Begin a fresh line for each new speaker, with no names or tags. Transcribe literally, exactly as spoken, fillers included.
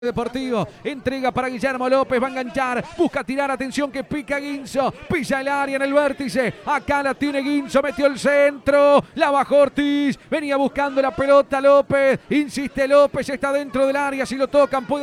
Deportivo, entrega para Guillermo López, va a enganchar, busca tirar, atención que pica Guinzo, pisa el área en el vértice, acá la tiene Guinzo, metió el centro, la bajó Ortiz, venía buscando la pelota López, insiste López, está dentro del área, si lo tocan puede